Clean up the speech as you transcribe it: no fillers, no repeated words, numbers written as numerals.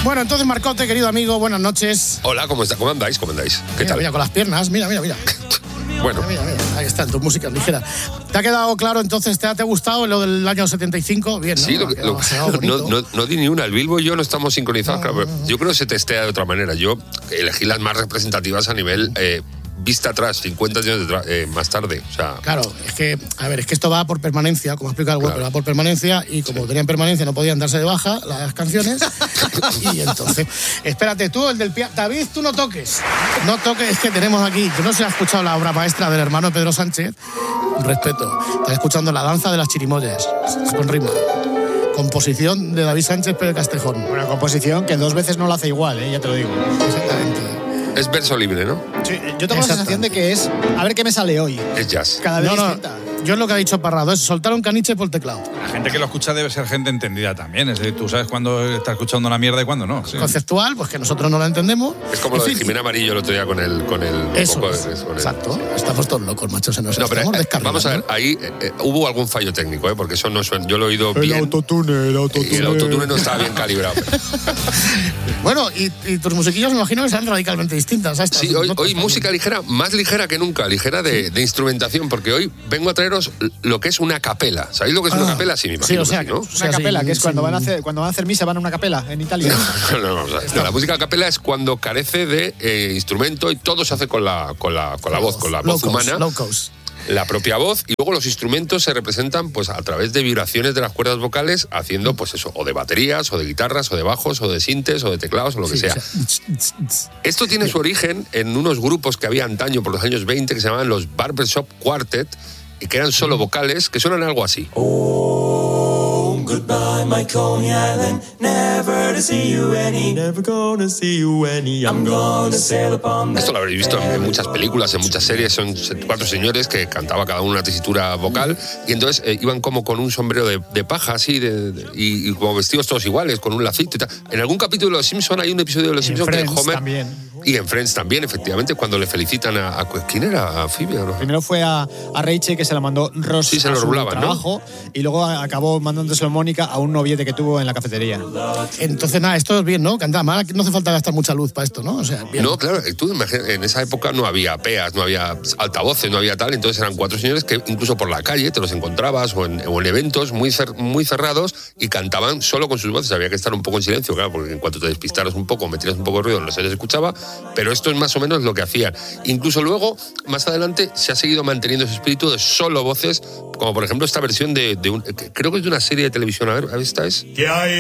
Bueno, entonces, Marcote, querido amigo, buenas noches. Hola, ¿cómo andáis? ¿Qué tal? Mira, con las piernas, mira. Bueno. Mira, ahí está, tu música ligera. ¿Te ha quedado claro entonces? ¿Te ha gustado lo del año 75? Bien, ¿no? Sí, no di ni una. El Bilbo y yo no estamos sincronizados. Claro, yo creo que se testea de otra manera. Yo elegí las más representativas a nivel vista atrás, 50 años más tarde. O sea, claro, es que esto va por permanencia, como explica el web, pero va por permanencia y como tenían permanencia no podían darse de baja las canciones. Y entonces, espérate, tú, el del piano, David, tú no toques, es que tenemos aquí, yo no sé si has escuchado la obra maestra del hermano de Pedro Sánchez, un respeto, estás escuchando La danza de las chirimoyas, con rima. Composición de David Sánchez Pérez Castejón. Una composición que 2 veces no la hace igual, ya te lo digo. Exactamente. Es verso libre, ¿no? Sí, yo tengo la sensación de que es a ver qué me sale hoy. Es jazz. Cada vez distinta. Yo es lo que ha dicho Parrado, es soltar un caniche por el teclado. La gente que lo escucha debe ser gente entendida también. Es decir, tú sabes cuándo está escuchando una mierda y cuándo no. Sí. Conceptual, pues que nosotros no la entendemos. Es como lo de Jimena Amarillo el otro día con el eso poco es, con el... Exacto. Estamos todos locos, macho. Se nos no, pero vamos a ver, ahí hubo algún fallo técnico, porque eso no suena. Yo lo he oído bien. El autotune. Y el autotune no estaba bien calibrado. Bueno, y tus musiquillos me imagino que serán radicalmente distintas. Sí, hoy música ligera, más ligera que nunca, ligera de instrumentación, porque hoy vengo a traeros lo que es una capela. ¿Sabéis lo que es una capela? Sí, me imagino. Sí, o sea, ¿no? Una capela, que es cuando van a hacer misa, van a una capela en Italia. No, la música a capela es cuando carece de instrumento y todo se hace con la voz, con la voz humana. La propia voz, y luego los instrumentos se representan pues a través de vibraciones de las cuerdas vocales, haciendo pues eso, o de baterías, o de guitarras, o de bajos, o de sintes, o de teclados, o lo que sea. Esto tiene su origen en unos grupos que había antaño por los años 20 que se llamaban los Barbershop Quartet, y que eran solo vocales, que suenan algo así. Goodbye, my Coney Island, never to see you any, never gonna see you any, I'm gonna sail upon that. Esto lo habréis visto en muchas películas, en muchas series. Son 4 señores que cantaba cada uno una tesitura vocal, y entonces iban como con un sombrero de paja así, y como vestidos todos iguales, con un lacito y tal. En algún capítulo de Los Simpson hay un episodio de Los Simpson que Homer también. Y en Friends también, efectivamente, cuando le felicitan a ¿quién era? ¿A Phoebe o no? Primero fue a Rachel, que se la mandó Ross, sí, se lo rulaban, trabajo, ¿no? Y luego acabó mandándoselo Mónica a un noviete que tuvo en la cafetería. Entonces, nada, esto es bien, ¿no? Canta mal, no hace falta gastar mucha luz para esto, ¿no? O sea, bien. No, claro, tú imagínate, en esa época no había peas, no había altavoces, no había tal, entonces eran 4 señores que incluso por la calle te los encontrabas o en eventos muy cerrados, y cantaban solo con sus voces. Había que estar un poco en silencio, claro, porque en cuanto te despistaras un poco, metieras un poco de ruido, no se les escuchaba, pero esto es más o menos lo que hacían. Incluso luego, más adelante, se ha seguido manteniendo ese espíritu de solo voces, como por ejemplo esta versión creo que es de una serie de televisión. A ver, ¿esta es? ¿Qué hay